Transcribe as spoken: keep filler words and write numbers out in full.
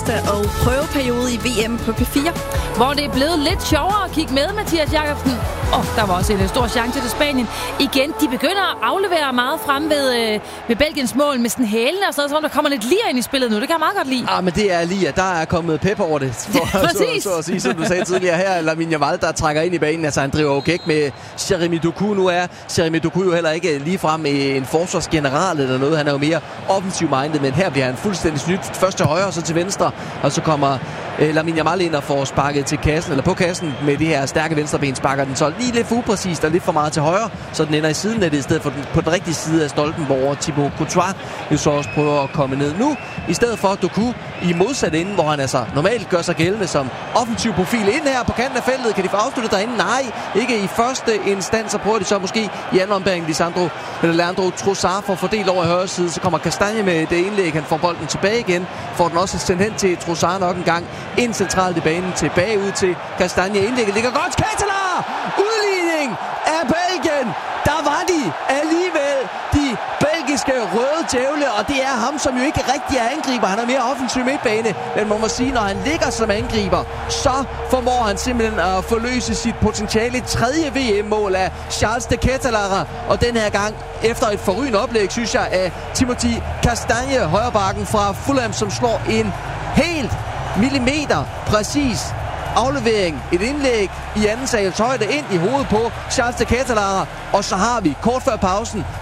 første og prøveperiode i V M på P fire. Hvor det er blevet lidt sjovere at kigge med, Mathias Jakobsen. Åh, oh, der var også en stor chance til Spanien. Igen, de begynder at aflevere meget frem ved, øh, ved Belgiens mål med sådan hælene og sådan, så der kommer lidt lir ind i spillet nu. Det kan jeg meget godt lide. Ah, men det er lige, der er kommet pep over det. For, Præcis. Så, så at sige, som du sagde tidligere her, Lamine Yamal, der trækker ind i banen. Altså, han driver jo gæk med Jeremy Doku. Nu er Jeremy Doku jo heller ikke ligefrem en forsvarsgeneral eller noget. Han er jo mere offensiv-minded, men her bliver han fuldstændig snydt. Først til højre, og så til venstre. Og så kommer øh, Lamine Yamal ind og får sparket til kassen, eller på kassen med det her stærke venstreben, sparker den så lige lidt for upræcist og lidt for meget til højre, så den ender i siden af det, i stedet for den, på den rigtige side af stolpen, hvor Thibaut Courtois jo så også prøver at komme ned nu, i stedet for Doku i modsat ende, hvor han altså normalt gør sig gældende som offensiv profil. Ind her på kanten af feltet, kan de få afsluttet derinde? Nej, ikke i første instans, så prøver de så måske i anden ombæring, Lisandro eller Leandro Trossard får fordelt over i højre side, så kommer Castagne med det indlæg, han får bolden tilbage igen, får den også sendt hen til Trossard nok en gang, ind centralt i banen, tilbage ud til Castagne, indlægget ligger godt, Ketelaere! Udligning af Belgien! Der var de alligevel, de belgiske røde djævle, og det er ham, som jo ikke rigtig er angriber. Han er mere offensiv midtbane, men man må sige, når han ligger som angriber, så formår han simpelthen at forløse sit potentiale. Tredje V M-mål af Charles de Ketelaere, og den her gang efter et forrygende oplæg, synes jeg, af Timothy Castagne, højrebacken fra Fulham, som slår en helt millimeter præcis aflevering, et indlæg i anden sals højde ind i hovedet på Charles de Ketelaere, og så har vi kort før pausen